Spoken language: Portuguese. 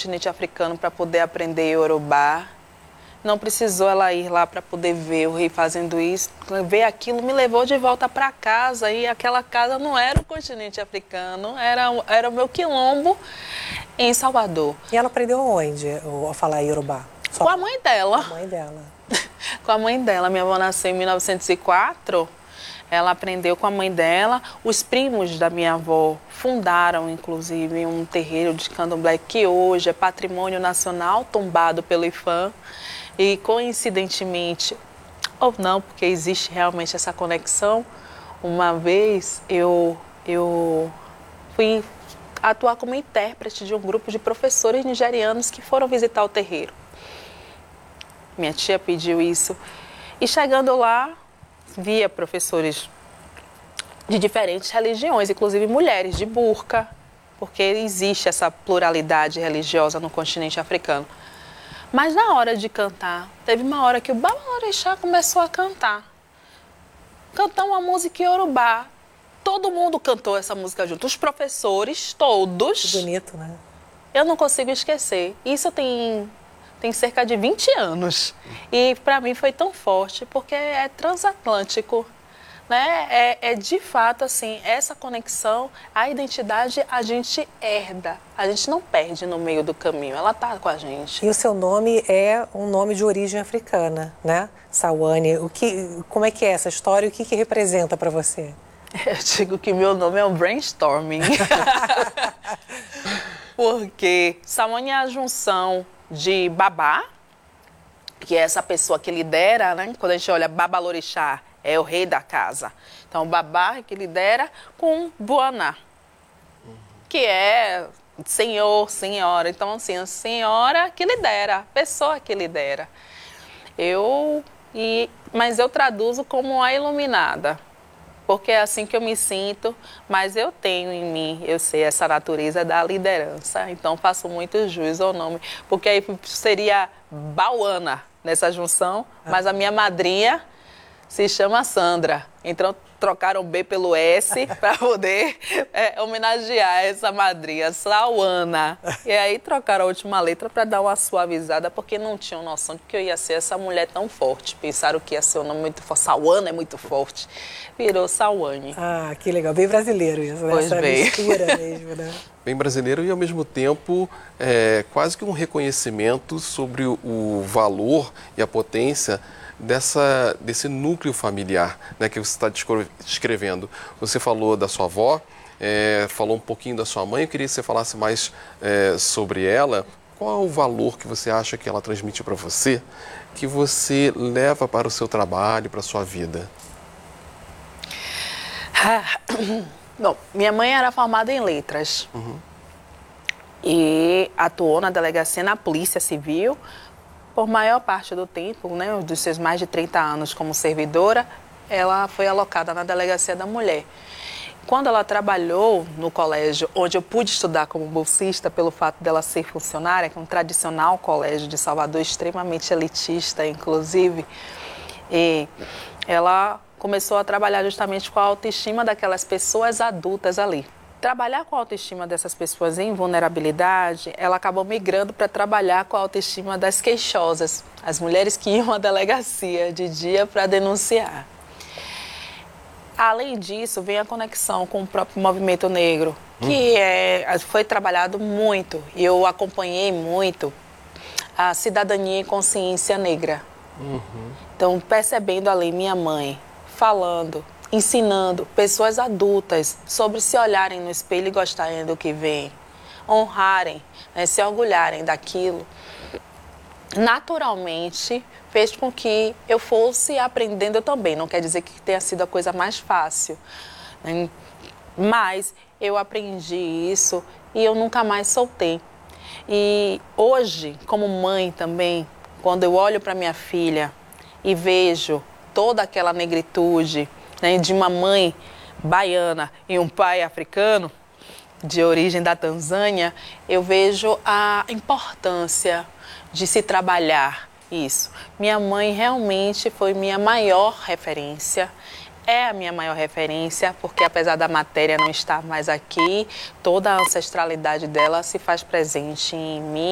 continente africano para poder aprender Iorubá. Não precisou ela ir lá para poder ver o rei fazendo isso. Ver aquilo me levou de volta para casa. E aquela casa não era o continente africano, era o meu quilombo em Salvador. E ela aprendeu onde a falar Iorubá? Com a mãe dela. Com a mãe dela. Com a mãe dela. Minha avó nasceu em 1904. Ela aprendeu com a mãe dela. Os primos da minha avó fundaram, inclusive, um terreiro de candomblé que hoje é patrimônio nacional, tombado pelo IFAM. E, coincidentemente, ou não, porque existe realmente essa conexão, uma vez eu fui atuar como intérprete de um grupo de professores nigerianos que foram visitar o terreiro. Minha tia pediu isso. E chegando lá, via professores de diferentes religiões, inclusive mulheres de burca, porque existe essa pluralidade religiosa no continente africano. Mas na hora de cantar, teve uma hora que o Babalorixá começou a cantar. Cantar uma música iorubá. Todo mundo cantou essa música junto. Os professores, todos. Que bonito, né? Eu não consigo esquecer. Isso tem cerca de 20 anos. E para mim foi tão forte, porque é transatlântico. Né? É de fato assim, essa conexão, a identidade a gente herda, a gente não perde no meio do caminho, ela está com a gente. E o seu nome é um nome de origem africana, né? Sawane, como é que é essa história e o que representa para você? Eu digo que meu nome é um brainstorming. Porque Sawane é a junção de babá, que é essa pessoa que lidera, né? Quando a gente olha Babalorixá, é o rei da casa. Então, o babá que lidera com Buaná, que é senhor, senhora. Então, assim, a senhora que lidera, a pessoa que lidera. Mas eu traduzo como a iluminada, porque é assim que eu me sinto, mas eu tenho em mim, eu sei, essa natureza da liderança. Então, faço muito jus ao nome, porque aí seria Bauana nessa junção, mas a minha madrinha se chama Sandra, então trocaram o B pelo S para poder homenagear essa madrinha, Sauana. E aí trocaram a última letra para dar uma suavizada, porque não tinham noção de que eu ia ser essa mulher tão forte. Pensaram que ia ser um nome muito forte. Sauana é muito forte. Virou Sawane. Ah, que legal. Bem brasileiro isso, né? Pois essa bem. mistura mesmo, né? Bem brasileiro e, ao mesmo tempo, quase que um reconhecimento sobre o valor e a potência desse núcleo familiar, né, que você está descrevendo. Você falou da sua avó, falou um pouquinho da sua mãe. Eu queria que você falasse mais sobre ela. Qual é o valor que você acha que ela transmite para você, que você leva para o seu trabalho, para a sua vida? Bom, minha mãe era formada em letras. E atuou na delegacia, na Polícia Civil, por maior parte do tempo, né, dos seus mais de 30 anos como servidora, ela foi alocada na Delegacia da Mulher. Quando ela trabalhou no colégio, onde eu pude estudar como bolsista, pelo fato dela ser funcionária, que é um tradicional colégio de Salvador, extremamente elitista, inclusive, e ela começou a trabalhar justamente com a autoestima daquelas pessoas adultas ali. Trabalhar com a autoestima dessas pessoas em vulnerabilidade, ela acabou migrando para trabalhar com a autoestima das queixosas, as mulheres que iam à delegacia de dia para denunciar. Além disso, vem a conexão com o próprio movimento negro, que foi trabalhado muito, e eu acompanhei muito a cidadania e consciência negra. Então, percebendo ali minha mãe falando, ensinando pessoas adultas sobre se olharem no espelho e gostarem do que veem, honrarem, né, se orgulharem daquilo, naturalmente fez com que eu fosse aprendendo também. Não quer dizer que tenha sido a coisa mais fácil, né? Mas eu aprendi isso e eu nunca mais soltei. E hoje, como mãe também, quando eu olho para minha filha e vejo toda aquela negritude, né, de uma mãe baiana e um pai africano, de origem da Tanzânia, eu vejo a importância de se trabalhar isso. Minha mãe realmente foi minha maior referência, é a minha maior referência, porque apesar da matéria não estar mais aqui, toda a ancestralidade dela se faz presente em mim.